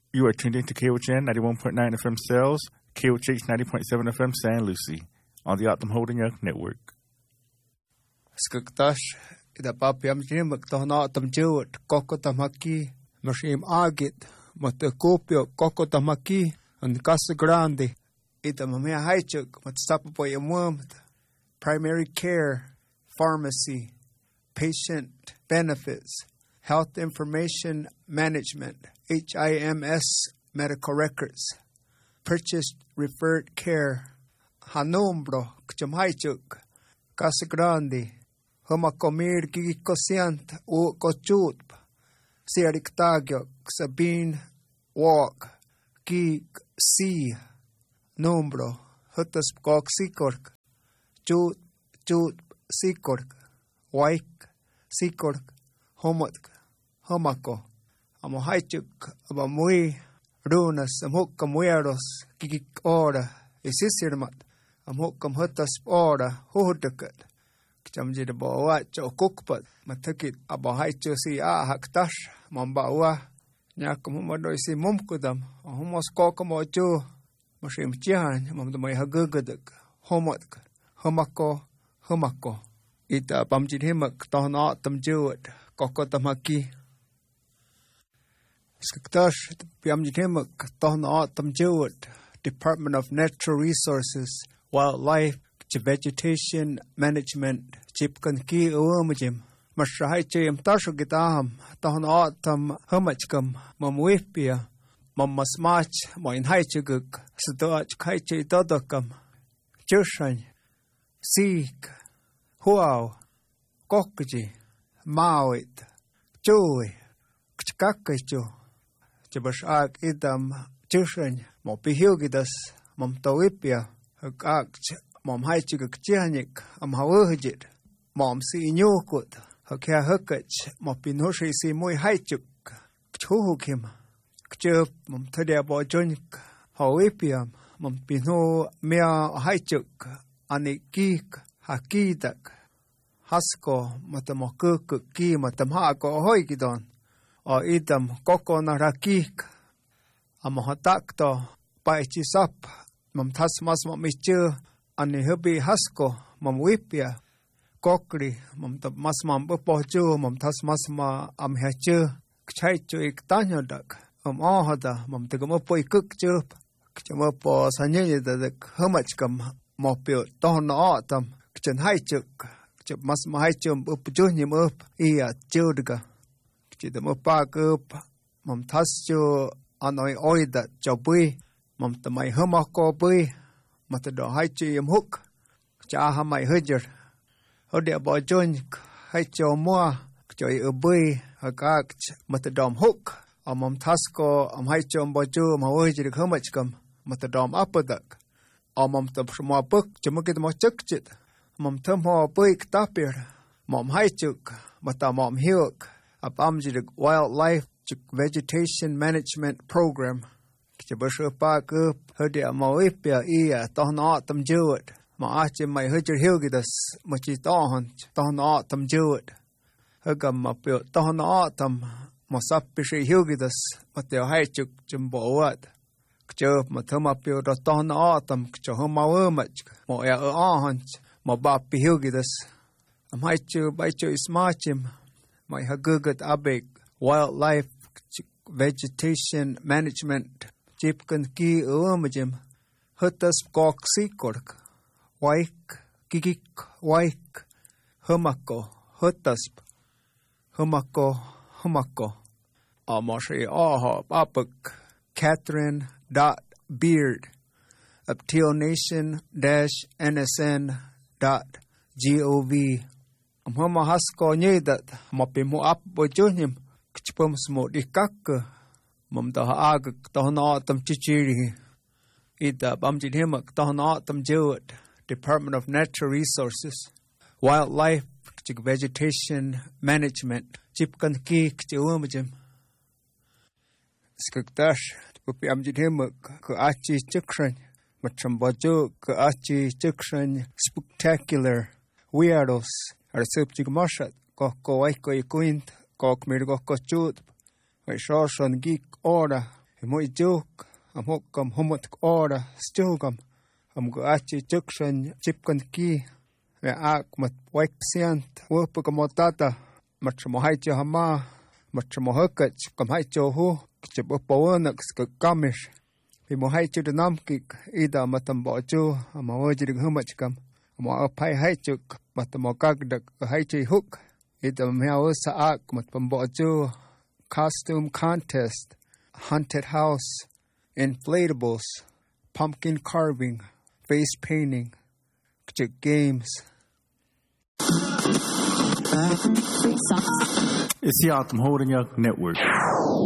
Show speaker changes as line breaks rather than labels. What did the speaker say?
You are tuned into KOHN 91.9 FM Sales, KOH 90.7 FM San Lucie, on the Optum Holding Up Network.
Skaktash, ida papiam jim tohna tam jewt kokotamaki, mashim agit, matakopio kokotamaki, and Casa Grande, ida mamea haichuk, matstapapoy amwamd, primary care, pharmacy, patient benefits, health information management, HIMS medical records, purchased referred care, Hanombro, Kchamhaichuk, Casa Grande, Homakomir Gigikosiant, U Kochut, Siariktagyo, Sabine, Walk, Gig, Si, Nombro, Hutas Gok Sikork, Jut, Sikork, Waik, Sikork, Homotk, Homako, Amohaichuk, Abamui, Runas, Amhukam Weros, Gigik Ora, Isisirmat, Amhukam Hutas Ora, Hudukat, Kchamji the Boat, O Cookput, Matukit, Abahaichu si Haktash, Mambawa, Nyakumado si Mumkudam, Homos Kokomoju, Mashim Chihan, Mamdamai Hagugadak, Homotk, Homako, Ita Bamjid Himak, Tohna Tam Jewet, Kokotamaki. Skaktash, Bamjid Himak, Tohna Tam Jewet, Department of Natural Resources, Wildlife, Vegetation Management, Chipkanki Uumajim, Mashahaichim Tashugitaham, Tohna Tam Humachkam, Mamwipia, Mamasmach, Moin Haichuguk, Sadoch Kaichi Dodokam, Chushan, Seek, Huao, Kokji, Mawit, Joy, Kchakachu, Jabashak Idam, Chushan, Mopihugidas, Momtawipia, Hukak, Mom Haichuguk Chianik, Amhawujit, Mom Si Nyukut, Hukia Hukach, Mopinoshi Si Mui Haichuk, Chuhukim, Kchup, Momtadia Bojonik, Hawipiam, Mompino Mea Haichuk, Anikik, Hakidak, Hasko, Matamokuk, Ki, Matamhako, Hoigidon, or Idam, Koko Narakik, Amahatakto, Paichisap, Mamtasmas Mamichu, Anihubi Hasko, Mamwipia, Kokri, Mamtasmasma Bupoju, Mamtasmasma Amhachu, Kchaichu Iktanyodak, Ahada, Mamtagamopo Cookjup, Kchamapo Sanyada, the Humachkam, Mopio, Don Autumn, Kchan Haichuk, Masma Haichum, Upjunium up, Ia, Judga, Kchidamopak up, Mamtasjo, Anoi Oida, Jobui, Mamtamai Humako Bui, Matado Haichum Hook, Jaha my Hudger, Hodia Bojoin, Haicho Moa, Joy Ubui, Hagak, Matadom Hook, Mamtasko, Haichum Boju, Mawajik Humachkam, Matadom Apodak, Mamtam from our book, Jamukit Mochukchit, Mamtum Ho Buik Tapir, Mom Haichuk, Matamom Hilk, Abamjik Wildlife Vegetation Management Program. Jabusha Park up, Hudia Mawipia, Ia, Tohna Autumn Jewet, Maachim my Hudger Hilgidas, Machitohon, Tohna Autumn Jewet, Hugam Mapil, Tohna Autumn, Mosapishi Hilgidas, Mateo Haichuk, Jumboat, Kjob, Matumapil, Tohna Autumn, Kjohoma Wumach, Moya Ahonch, Mobapi Hilgidas, Amhaichu, Baichu is Machim, my Hagugat Abig, Wildlife Vegetation Management. Chipkan ki uumajim, Hutas Gok Sikork, Waik, Gigik, Waik, Humako, Hutasp, Humako, Amoshi Aha, Papuk, Catherine.Beard, uptilnation-nsn.gov, Huma Hasko Nyedat, Mopimu Up Bojunim, Kchpum Smo Dikak. Mumtaha Ag, Tohna Autumn Chichiri, Ida Bamjid Himak, Tohna Autumn Jewet, Department of Natural Resources, Wildlife, Vegetation Management, Chipkan Ki, Kchumajim, Skaktash, Bamjid Himak, Kuachi Chukran, Matrambajo, Kuachi Chukran, Spectacular, Weirdos, Arsupchig Moshat, Koko Waiko Quint, Kok Mirgo Kochut. Shoshan Geek Order, Mo joke, hokam homot ora, stogam, go achi jukshan, chipkan ki, ak mat white siant, wopkamotata, machamohaicha hama, machamohokach, kamhaicho ho, chipoponax, kamish. Mohaichu the namkik, Ida matambojo, a mawajig humachkam, a moapai haichuk, matamokagdak, a haichi hook, Ida meosa ak, matpambojo, costume contest, haunted house, inflatables, pumpkin carving, face painting, games.
It's the Atom Holding Up Network.